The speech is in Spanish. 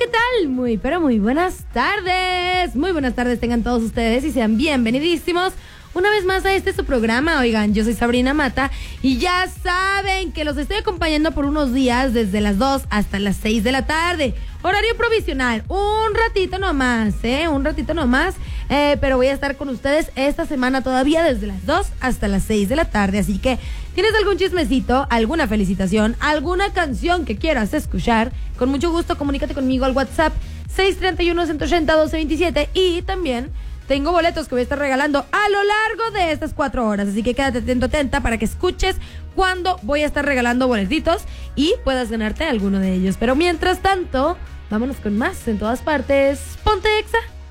¿qué tal? Muy, pero muy buenas tardes. Muy buenas tardes tengan todos ustedes y sean bienvenidísimos una vez más a su programa. Oigan, yo soy Sabrina Mata y ya saben que los estoy acompañando por unos días desde las 2 hasta las 6 de la tarde. Horario provisional, un ratito nomás, pero voy a estar con ustedes esta semana todavía desde las 2 hasta las 6 de la tarde. Así que, ¿tienes algún chismecito, alguna felicitación, alguna canción que quieras escuchar? Con mucho gusto, comunícate conmigo al WhatsApp 631-180-1227 y también tengo boletos que voy a estar regalando a lo largo de estas 4 horas. Así que quédate atenta para que escuches cuando voy a estar regalando boletitos y puedas ganarte alguno de ellos. Pero mientras tanto, vámonos con más en todas partes. Ponte Exa.